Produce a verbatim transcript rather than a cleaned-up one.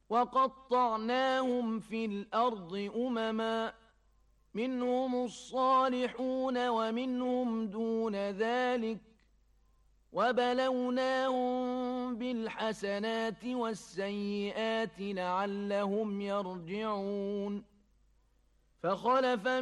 وقطعناهم في الأرض أمما منهم الصالحون ومنهم دون ذلك وبلوناهم بالحسنات والسيئات لعلهم يرجعون فخلف